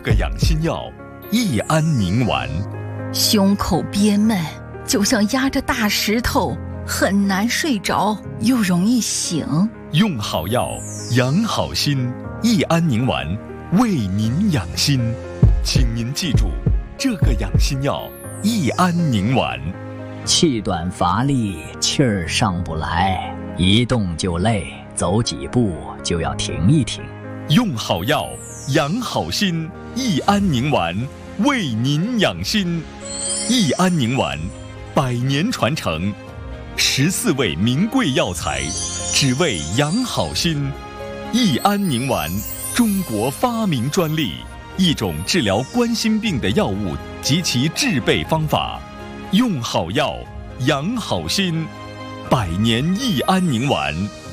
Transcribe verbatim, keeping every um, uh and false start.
个养心药益安宁丸。 胸口憋闷，就像压着大石头，很难睡着，又容易醒。 用好药，养好心，益安宁丸为您养心。请您记住，这个养心药益安宁丸。 气短乏力，气儿上不来，一动就累，走几步就要停一停。 用好药，养好心，益安宁丸为您养心。益安宁丸，百年传承，十四味名贵药材，只为养好心。益安宁丸，中国发明专利，一种治疗冠心病的药物及其制备方法。用好药，养好心，百年益安宁丸。